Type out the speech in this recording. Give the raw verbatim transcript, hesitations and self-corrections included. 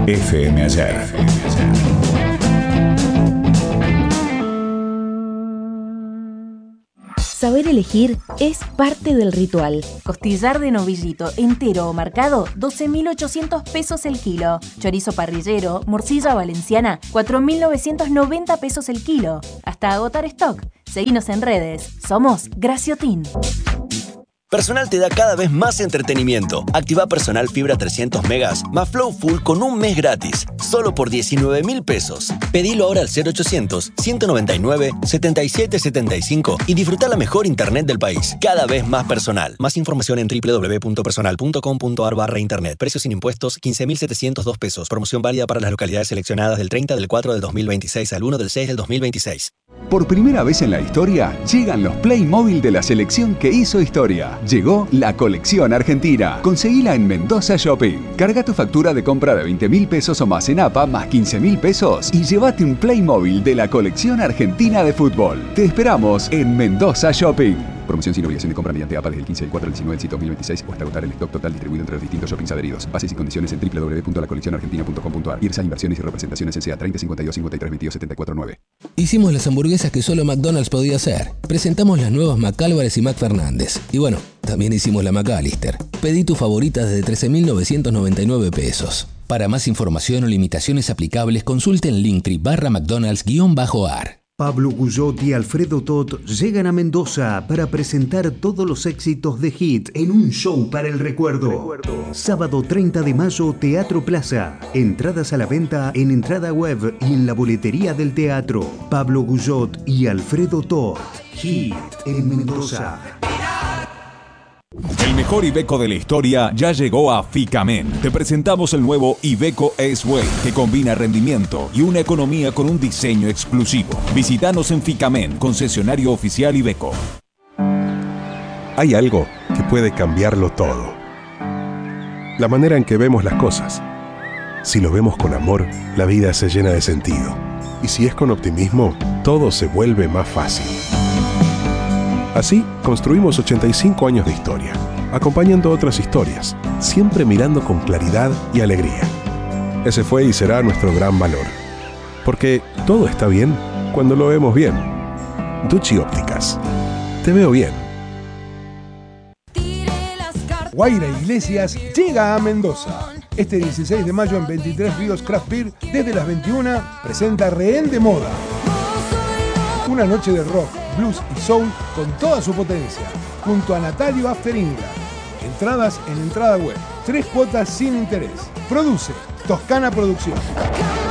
F M Ayer. Saber elegir es parte del ritual. Costillar de novillito entero o marcado, doce mil ochocientos pesos el kilo. Chorizo parrillero, morcilla valenciana, cuatro mil novecientos noventa pesos el kilo. Hasta agotar stock. Seguinos en redes. Somos Graciotin. Personal te da cada vez más entretenimiento. Activa Personal Fibra trescientos megas más Flow Full con un mes gratis. Solo por diecinueve mil pesos. Pedilo ahora al cero ochocientos, ciento noventa y nueve, setenta y siete setenta y cinco y disfruta la mejor internet del país. Cada vez más personal. Más información en doble u doble u doble u punto personal punto com punto a r barra internet. Precios sin impuestos, quince mil setecientos dos pesos. Promoción válida para las localidades seleccionadas del treinta del cuatro del dos mil veintiséis al uno del seis del dos mil veintiséis. Por primera vez en la historia, llegan los Playmobil de la selección que hizo historia. Llegó la colección argentina. Conseguila en Mendoza Shopping. Carga tu factura de compra de veinte mil pesos o más en A P A más quince mil pesos y llévate un Playmobil de la colección argentina de fútbol. Te esperamos en Mendoza Shopping. Promoción sin obligación de compra mediante A P A desde el quince del cuatro del diecinueve del dos mil veintiséis o hasta agotar el stock total distribuido entre los distintos shoppings adheridos. Bases y condiciones en doble u doble u doble u punto la colección argentina punto com punto a r. IRSA Inversiones y Representaciones S A treinta cincuenta y dos cincuenta y tres veintidós setenta y cuatro nueve. Hicimos las hamburguesas que solo McDonald's podía hacer. Presentamos las nuevas McAlvarez y McFernández. Y bueno, también hicimos la McAllister. Pedí tu favorita desde trece mil novecientos noventa y nueve pesos. Para más información o limitaciones aplicables, consulte en Linktree barra McDonald's-AR. Pablo Guyot y Alfredo Tot llegan a Mendoza para presentar todos los éxitos de Hit en un show para el recuerdo. recuerdo. Sábado treinta de mayo, Teatro Plaza. Entradas a la venta en entrada web y en la boletería del teatro. Pablo Guyot y Alfredo Tot. Hit en Mendoza. El mejor Iveco de la historia ya llegó a Ficamen. Te presentamos el nuevo Iveco S-Way, que combina rendimiento y una economía con un diseño exclusivo. Visítanos en Ficamen, concesionario oficial Iveco. Hay algo que puede cambiarlo todo. La manera en que vemos las cosas. Si lo vemos con amor, la vida se llena de sentido. Y si es con optimismo, todo se vuelve más fácil. Así, construimos ochenta y cinco años de historia, acompañando otras historias, siempre mirando con claridad y alegría. Ese fue y será nuestro gran valor. Porque todo está bien cuando lo vemos bien. Ducci Ópticas. Te veo bien. Guaira Iglesias llega a Mendoza. Este dieciséis de mayo en veintitrés Ríos Craft Beer, desde las veintiuna, presenta Rehén de Moda. Una noche de rock, blues y soul con toda su potencia, junto a Natalio After England. Entradas en entrada web. Tres cuotas sin interés. Produce Toscana Producción.